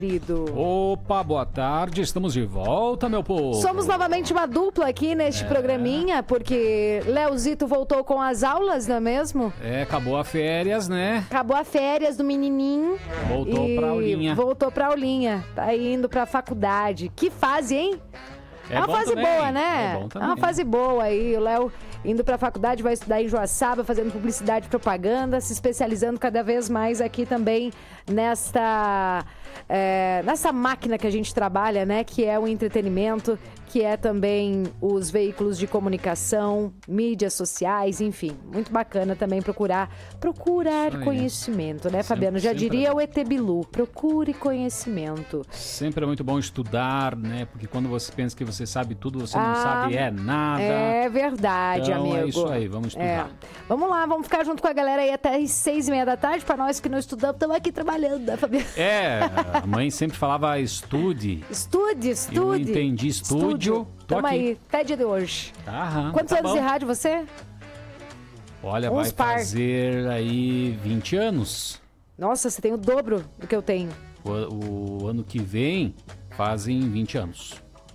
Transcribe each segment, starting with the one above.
Opa, boa tarde, estamos de volta, meu povo. Somos novamente uma dupla aqui neste programinha, porque Leozito voltou com as aulas, não é mesmo? Acabou a férias, né? Acabou a férias do menininho. Voltou pra aulinha. Voltou pra aulinha, tá indo pra faculdade. Que fase, hein? É uma fase também. boa, né? É bom também. É uma fase boa aí. O Léo indo pra faculdade, vai estudar em Joaçaba, fazendo publicidade e propaganda, se especializando cada vez mais aqui também nessa máquina que a gente trabalha, né? Que é o entretenimento, que é também os veículos de comunicação, mídias sociais, enfim. Muito bacana também procurar conhecimento, né, Fabiano? Já diria o ET Bilu, procure conhecimento. Sempre é muito bom estudar, né? Porque quando você pensa que você sabe tudo, você não sabe nada. É verdade, então, amigo. É isso aí, vamos estudar. Vamos lá, vamos ficar junto com a galera aí até as 6:30 da tarde. Para nós que não estudamos, estamos aqui trabalhando, né, Fabiano? A mãe sempre falava estude. Estude. Eu entendi estúdio. Tamo aí, até dia de hoje. Quantos anos bom. de rádio você? Olha, vai fazer aí 20 anos. Nossa, você tem o dobro do que eu tenho. O ano que vem fazem 20 anos.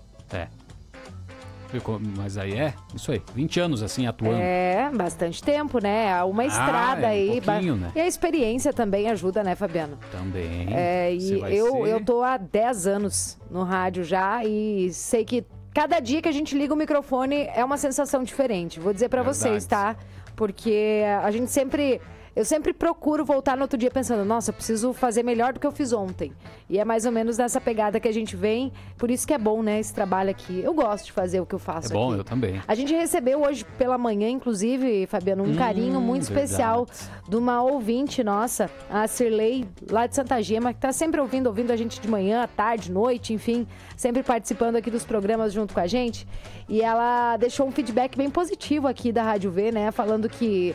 Mas aí isso aí, 20 anos assim atuando. Bastante tempo, né? Uma estrada aí. Um pouquinho, né? E a experiência também ajuda, né, Fabiano? Também. Eu tô há 10 anos no rádio já e sei que cada dia que a gente liga o microfone é uma sensação diferente. Vou dizer pra vocês, tá? Porque eu sempre procuro voltar no outro dia pensando, nossa, eu preciso fazer melhor do que eu fiz ontem. E é mais ou menos nessa pegada que a gente vem. Por isso que é bom, né, esse trabalho aqui. Eu gosto de fazer o que eu faço aqui. É bom, eu também. A gente recebeu hoje pela manhã, inclusive, Fabiano, um carinho muito especial de uma ouvinte nossa, a Cirlei, lá de Santa Gema, que tá sempre ouvindo a gente de manhã, à tarde, noite, enfim, sempre participando aqui dos programas junto com a gente. E ela deixou um feedback bem positivo aqui da Rádio V, né, falando que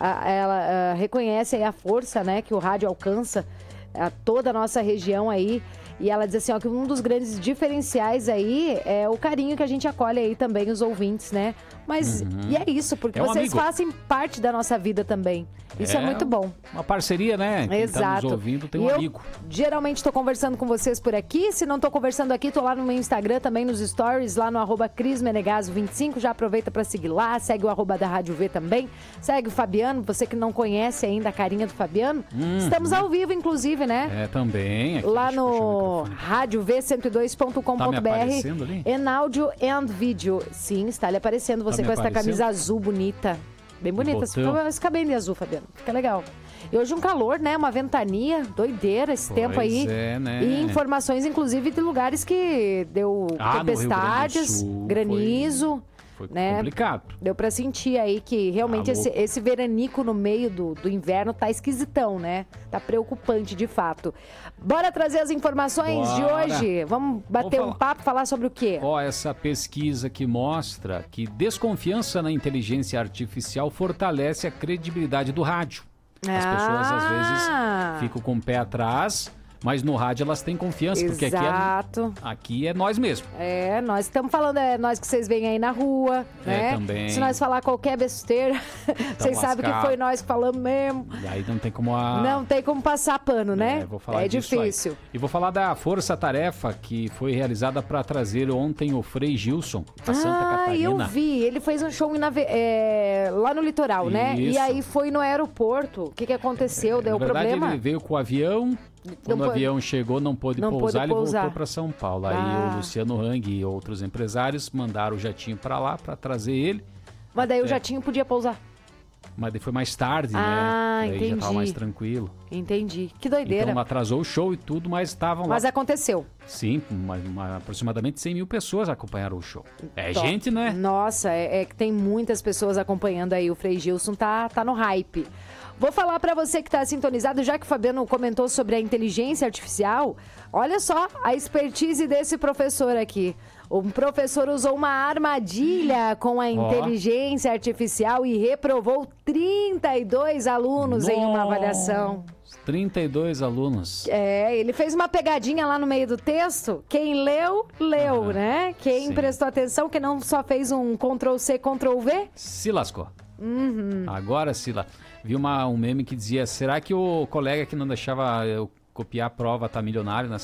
ela reconhece aí a força, né, que o rádio alcança a toda a nossa região aí. E ela diz assim, ó, que um dos grandes diferenciais aí é o carinho que a gente acolhe aí também, os ouvintes, né? Mas, e é isso, porque vocês fazem parte da nossa vida também. Isso é muito bom. Uma parceria, né? Quem Exato. tá nos ouvindo tem um amigo. Geralmente tô conversando com vocês por aqui. Se não tô conversando aqui, tô lá no meu Instagram também, nos stories, lá no @CrisMenegaso25. Já aproveita pra seguir lá, segue o @ da Rádio V também. Segue o Fabiano, você que não conhece ainda a carinha do Fabiano. Estamos ao vivo, inclusive, né? Também. Aqui, lá no Rádio V102.com.br. Tá me aparecendo ali? Em áudio and vídeo. Sim, está lhe aparecendo. Você com essa camisa azul bonita. Bem bonita. Esse cabelo de azul, Fabiano. Fica legal. E hoje um calor, né? Uma ventania, doideira esse tempo aí. Né? E informações, inclusive, de lugares que deu tempestades, granizo. Foi né? complicado. Deu pra sentir aí que realmente esse veranico no meio do inverno tá esquisitão, né? Tá preocupante, de fato. Bora trazer as informações de hoje? Vamos bater um papo, falar sobre o quê? Essa pesquisa que mostra que desconfiança na inteligência artificial fortalece a credibilidade do rádio. As pessoas, às vezes, ficam com o pé atrás... Mas no rádio elas têm confiança, porque aqui é nós mesmo. Nós estamos falando, nós que vocês veem aí na rua, né? Também. Se nós falar qualquer besteira, vocês sabem que foi nós que falamos mesmo. E aí não tem como Não tem como passar pano, né? Vou falar disso difícil. Aí. E vou falar da força-tarefa que foi realizada para trazer ontem o Frei Gilson, da Santa Catarina. Eu vi. Ele fez um show lá no litoral, né? E aí foi no aeroporto. O que aconteceu? Deu problema? Na verdade, ele veio com o avião... Quando o avião chegou, não pôde pousar, ele voltou para São Paulo. Aí o Luciano Hang e outros empresários mandaram o jatinho para lá para trazer ele. Mas daí o jatinho podia pousar? Mas daí foi mais tarde, né? Entendi. Aí já tava mais tranquilo. Entendi. Que doideira. Então atrasou o show e tudo, mas estavam lá. Mas aconteceu. Sim, aproximadamente 100 mil pessoas acompanharam o show. Gente, né? Nossa, que tem muitas pessoas acompanhando aí. O Frei Gilson tá no hype. Vou falar para você que está sintonizado, já que o Fabiano comentou sobre a inteligência artificial, olha só a expertise desse professor aqui. O professor usou uma armadilha com a inteligência artificial e reprovou 32 alunos em uma avaliação. 32 alunos. Ele fez uma pegadinha lá no meio do texto. Quem leu, né? Quem prestou atenção, que não só fez um Ctrl+C, Ctrl+V. Se lascou. Agora se lascou. Vi um meme que dizia, será que o colega que não deixava eu copiar a prova tá milionário nessa